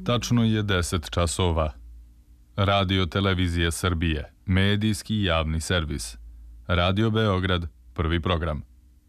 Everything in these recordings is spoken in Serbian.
Tačno je 10 časova. Radio Televizije Srbije, medijski javni servis. Radio Beograd, prvi program.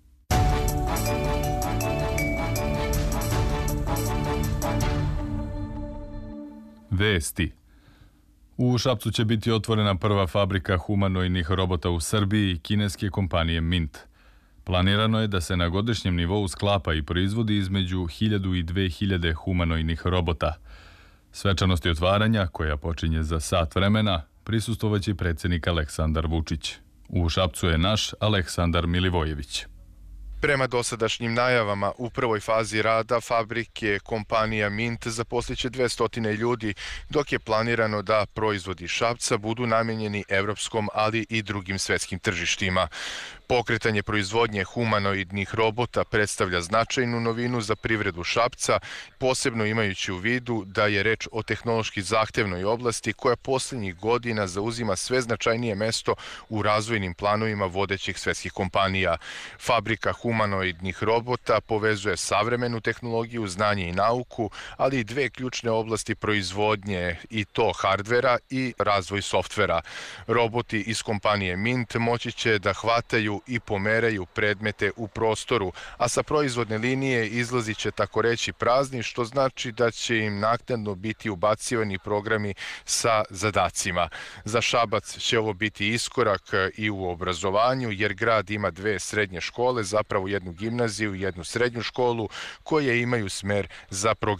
Vesti. U Šapcu će biti otvorena prva fabrika humanoidnih robota u Srbiji kineske kompanije Mint. Planirano je da se na godišnjem nivou sklapa i proizvodi između 1000 i 2000 humanoidnih robota. Svečanosti otvaranja, koja počinje za sat vremena, prisustvovaće predsjednik Aleksandar Vučić. U Šapcu je naš Aleksandar Milivojević. Prema dosadašnjim najavama, u prvoj fazi rada fabrike kompanija Mint zaposliće 200 ljudi, dok je planirano da proizvodi Šapca budu namenjeni evropskom, ali i drugim svetskim tržištima. Pokretanje proizvodnje humanoidnih robota predstavlja značajnu novinu za privredu Šapca, posebno imajući u vidu da je reč o tehnološki zahtevnoj oblasti koja posljednjih godina zauzima sve značajnije mesto u razvojnim planovima vodećih svetskih kompanija. Fabrika humanoidnih robota povezuje savremenu tehnologiju, znanje i nauku, ali i dve ključne oblasti proizvodnje, i to hardvera i razvoj softvera. Roboti iz kompanije Mint moći će da hvataju i pomeraju predmete u prostoru, a sa proizvodne linije izlazit će tako reći prazni, što znači da će im naknadno biti ubacivani programi sa zadacima. Za Šabac će ovo biti iskorak i u obrazovanju, jer grad ima dve srednje škole, zapravo jednu gimnaziju i jednu srednju školu, koje imaju smer za programiranje